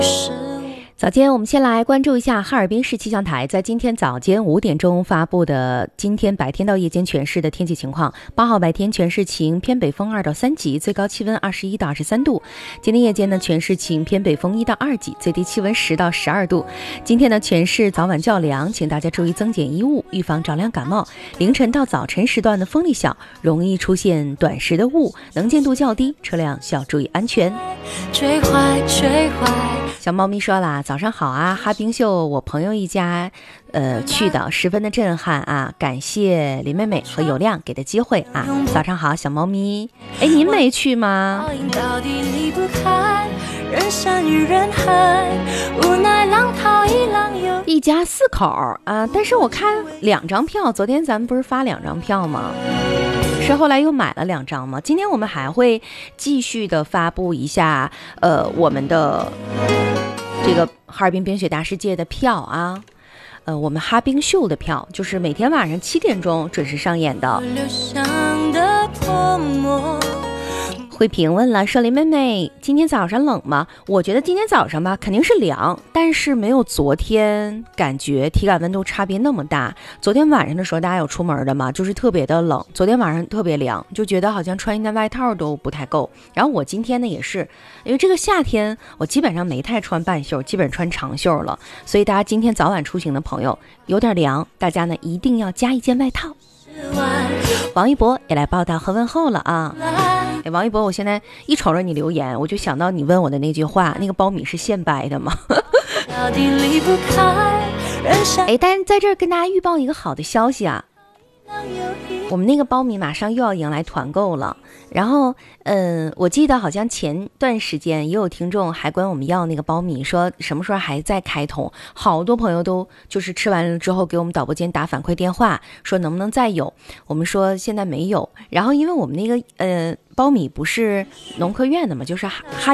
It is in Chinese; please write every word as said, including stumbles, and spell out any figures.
早间我们先来关注一下哈尔滨市气象台在今天早间五点钟发布的今天白天到夜间全市的天气情况。八号白天全市晴，偏北风二到三级，最高气温二十一到二十三度。今天夜间呢，全市晴，偏北风一到二级，最低气温十到十二度。今天呢，全市早晚较凉，请大家注意增减衣物，预防着凉感冒。凌晨到早晨时段的风力小，容易出现短时的雾，能见度较低，车辆需要注意安全。 追坏追坏。 小猫咪说啦，早上好啊，哈冰秀我朋友一家呃去的，十分的震撼啊，感谢林妹妹和有亮给的机会啊。早上好小猫咪，哎，您没去吗？ 到底离不开人山与人海，无奈浪淘一浪又一家四口啊，但是我看两张票，昨天咱们不是发两张票吗？是后来又买了两张吗？今天我们还会继续的发布一下呃我们的这个哈尔滨冰雪大世界的票啊，呃我们哈冰秀的票，就是每天晚上七点钟准时上演的。 流向的泼墨。 慧萍问了，说林妹妹今天早上冷吗？我觉得今天早上吧肯定是凉，但是没有昨天感觉体感温度差别那么大。昨天晚上的时候大家有出门的吗？就是特别的冷，昨天晚上特别凉，就觉得好像穿一件外套都不太够。然后我今天呢也是，因为这个夏天我基本上没太穿半袖，基本穿长袖了，所以大家今天早晚出行的朋友有点凉，大家呢一定要加一件外套。王一博也来报道和问候了啊！哎，王一博，我现在一瞅着你留言，我就想到你问我的那句话，那个苞米是现掰的吗？ 到底离不开人山。 哎，但是在这儿跟大家预报一个好的消息啊，我们那个苞米马上又要迎来团购了。然后嗯，我记得好像前段时间也有听众还管我们要那个苞米，说什么时候还在开通，好多朋友都就是吃完了之后给我们导播间打反馈电话，说能不能再有，我们说现在没有。然后因为我们那个呃苞米不是农科院的嘛，就是哈